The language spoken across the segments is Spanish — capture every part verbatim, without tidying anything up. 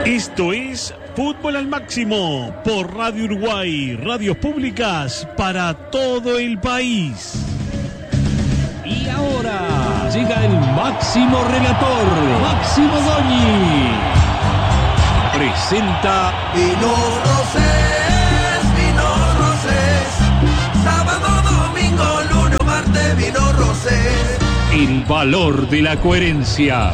Esto es Fútbol al Máximo por Radio Uruguay, radios públicas para todo el país. Y ahora llega el máximo relator, Máximo Doñi. Presenta Vino Rosés, vino Rosés, sábado, domingo, lunes, martes, vino Rosés. el valor de la coherencia.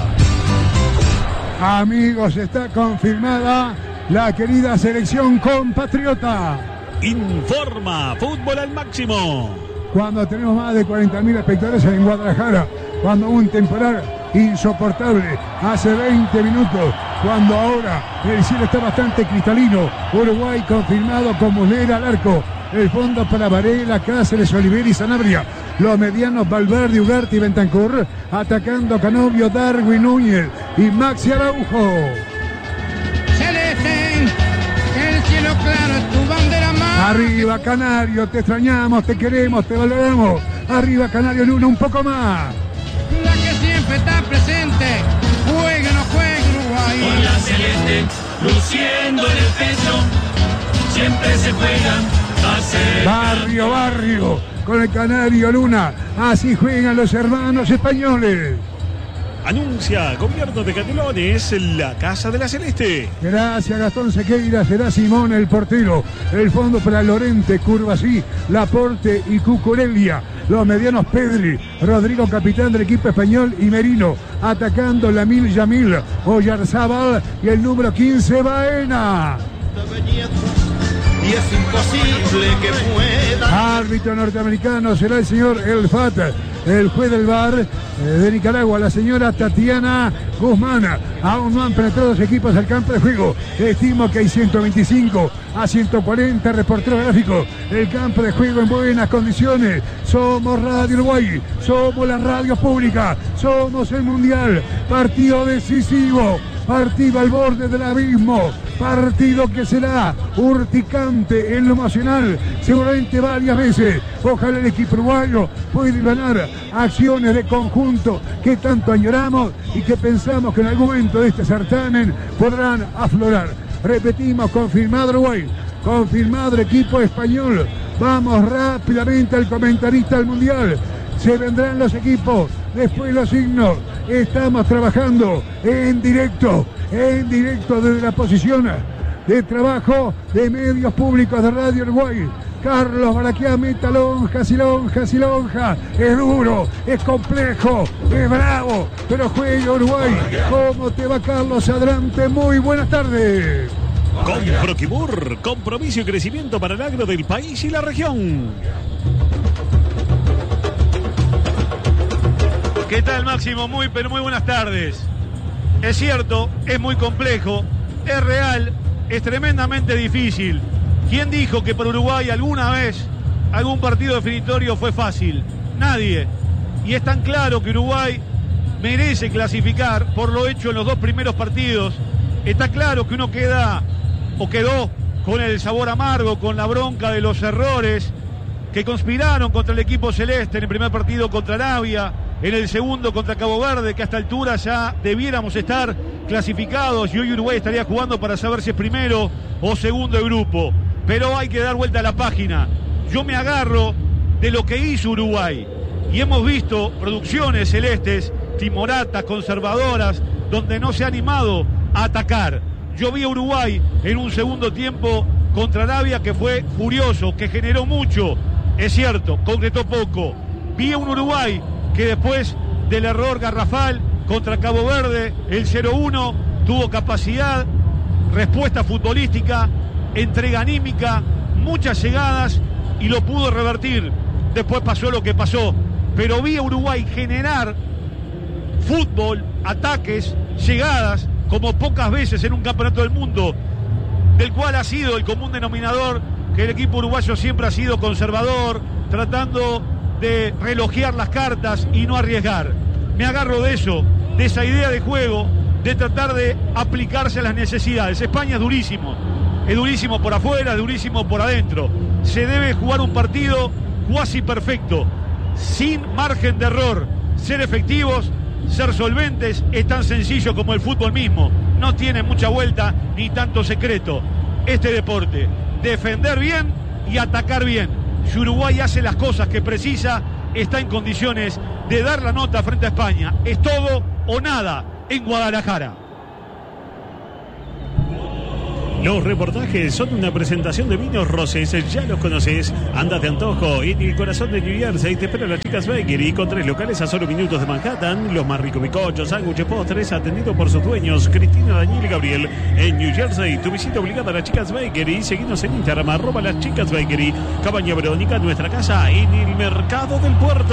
Amigos, está confirmada la querida selección compatriota. Informa Fútbol al Máximo. Cuando tenemos más de cuarenta mil espectadores en Guadalajara, cuando un temporal insoportable hace veinte minutos, cuando ahora el cielo está bastante cristalino, Uruguay confirmado con Muslera al arco, el fondo para Varela, Cáceres, Oliver y Sanabria, los medianos Valverde, Ugarte y Bentancur, atacando Canovio, Darwin Núñez y Maxi Araujo. Celeste, el cielo claro es tu bandera más. Arriba Canario, te extrañamos, te queremos, te valoramos. Arriba Canario Luna, un poco más. La que siempre está presente, juega o no juega Uruguay. Con la celeste, luciendo en el pecho, siempre se juegan a ser. Barrio, barrio, con el Canario Luna, así juegan los hermanos españoles. Anuncia Gobierno de Canelones, la Casa de la Celeste. Gracias Gastón Sequeira, será Simón el portero. El fondo para Lorente, Curvasí, Laporte y Cucurelia. Los medianos Pedri, Rodrigo capitán del equipo español y Merino. Atacando Lamil Yamil, Oyarzábal y el número quince Baena. Y es imposible que pueda. Árbitro norteamericano será el señor El Fat, el juez del V A R eh, de Nicaragua, la señora Tatiana Guzmán. Aún no han penetrado los equipos al campo de juego. Estimo que hay ciento veinticinco a ciento cuarenta reporteros gráficos. El campo de juego en buenas condiciones. Somos Radio Uruguay, somos la radio pública, somos el Mundial. Partido decisivo, partido al borde del abismo, partido que será urticante en lo emocional, seguramente varias veces. Ojalá el equipo uruguayo pueda ganar acciones de conjunto que tanto añoramos y que pensamos que en algún momento de este certamen podrán aflorar. Repetimos, confirmado Uruguay, confirmado el equipo español. Vamos rápidamente al comentarista del Mundial. Se vendrán los equipos, después los signos. Estamos trabajando en directo, en directo desde la posición de trabajo de medios públicos de Radio Uruguay. Carlos Baraquiá, meta lonjas y lonjas y lonjas. Es duro, es complejo, es bravo, pero juega Uruguay. ¿Cómo te va, Carlos? Adelante, muy buenas tardes. Con Proquimur, compromiso y crecimiento para el agro del país y la región. ¿Qué tal, Máximo? Muy, pero muy buenas tardes. Es cierto, es muy complejo, es real, es tremendamente difícil. ¿Quién dijo que para Uruguay alguna vez algún partido definitorio fue fácil? Nadie. Y es tan claro que Uruguay merece clasificar por lo hecho en los dos primeros partidos. Está claro que uno queda o quedó con el sabor amargo, con la bronca de los errores que conspiraron contra el equipo celeste en el primer partido contra Arabia, en el segundo contra Cabo Verde, que a esta altura ya debiéramos estar clasificados y hoy Uruguay estaría jugando para saber si es primero o segundo de grupo. Pero hay que dar vuelta a la página. Yo me agarro de lo que hizo Uruguay y hemos visto producciones celestes timoratas, conservadoras, donde no se ha animado a atacar. Yo vi a Uruguay en un segundo tiempo contra Arabia que fue furioso, que generó mucho, es cierto, concretó poco. Vi a un Uruguay que después del error garrafal contra Cabo Verde, el cero uno, tuvo capacidad, respuesta futbolística, entrega anímica, muchas llegadas y lo pudo revertir. Después pasó lo que pasó, pero vi a Uruguay generar fútbol, ataques, llegadas, como pocas veces en un campeonato del mundo, del cual ha sido el común denominador que el equipo uruguayo siempre ha sido conservador, tratando de relojear las cartas y no arriesgar. Me agarro de eso, de esa idea de juego, de tratar de aplicarse a las necesidades. España es durísimo, es durísimo por afuera, es durísimo por adentro. Se debe jugar un partido cuasi perfecto, sin margen de error, ser efectivos, ser solventes, es tan sencillo como el fútbol mismo. no tiene mucha vuelta ni tanto secreto este deporte. Defender bien y atacar bien. Si Uruguay hace las cosas que precisa, está en condiciones de dar la nota frente a España. Es todo o nada en Guadalajara. Los reportajes son una presentación de Vinos Roses, ya los conoces. Anda de antojo en el corazón de New Jersey. Te espera las Chicas Bakery con tres locales a solo minutos de Manhattan. Los más ricos bizcochos, sándwiches, postres, atendido por sus dueños Cristina, Daniel y Gabriel. En New Jersey, tu visita obligada a las Chicas Bakery. Seguinos en Instagram, arroba las Chicas Bakery. Cabaña Verónica, nuestra casa en el Mercado del Puerto.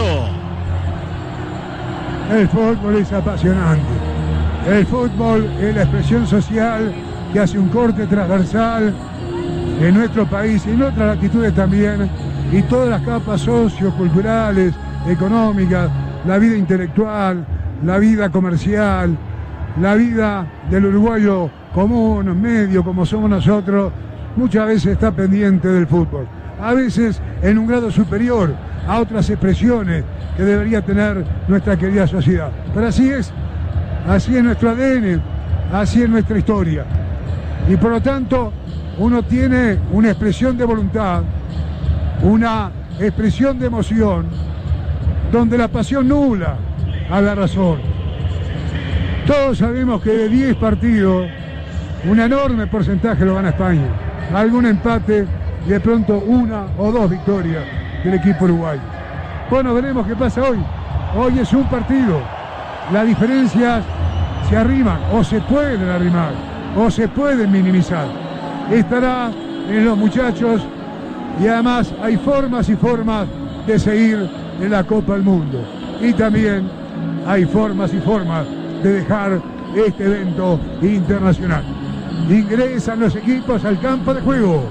El fútbol es apasionante. El fútbol es la expresión social que hace un corte transversal en nuestro país y en otras latitudes también, y todas las capas socioculturales, económicas, la vida intelectual, la vida comercial, la vida del uruguayo común, medio, como somos nosotros, muchas veces está pendiente del fútbol. A veces en un grado superior a otras expresiones que debería tener nuestra querida sociedad. Pero así es, así es nuestro A D N, así es nuestra historia. Y por lo tanto, uno tiene una expresión de voluntad, una expresión de emoción, donde la pasión nubla a la razón. Todos sabemos que de diez partidos, un enorme porcentaje lo gana España. Algún empate y de pronto una o dos victorias del equipo uruguayo. Bueno, veremos qué pasa hoy. Hoy es un partido. Las diferencias se arriman o se pueden arrimar, o se pueden minimizar. Estará en los muchachos y además hay formas y formas de seguir en la Copa del Mundo. Y también hay formas y formas de dejar este evento internacional. Ingresan los equipos al campo de juego.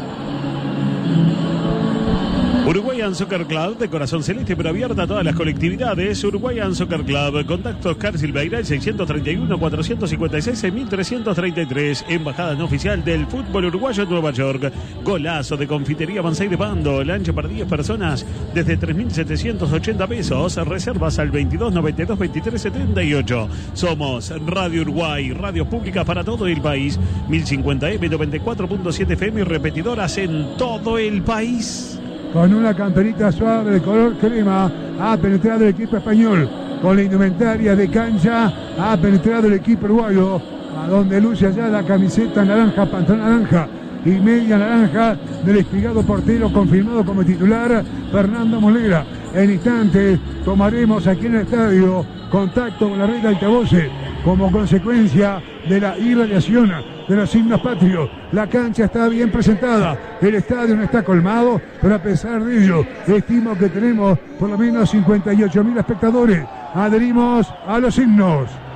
Uruguayan Soccer Club, de corazón celeste pero abierta a todas las colectividades. Uruguayan Soccer Club, contactos Oscar Silveira, seiscientos treinta y uno, cuatrocientos cincuenta y seis, seis mil trescientos treinta y tres. Embajada no oficial del fútbol uruguayo en Nueva York. Golazo de Confitería Bansay de Pando, lancha para diez personas desde tres mil setecientos ochenta pesos. Reservas al veintidós noventa y dos veintitrés setenta y ocho. Somos Radio Uruguay, radio pública para todo el país. mil cincuenta eme, noventa y cuatro punto siete F M y repetidoras en todo el país. Con una camperita suave de color crema ha penetrado el equipo español. Con la indumentaria de cancha ha penetrado el equipo uruguayo, a donde luce allá la camiseta naranja, pantalón naranja y media naranja del espigado portero confirmado como titular Fernando Molera. En instantes tomaremos aquí en el estadio contacto con la red de altavoces como consecuencia de la irradiación de los signos patrios. La cancha está bien presentada, el estadio no está colmado, pero a pesar de ello, estimo que tenemos por lo menos cincuenta y ocho mil espectadores. Adherimos a los himnos.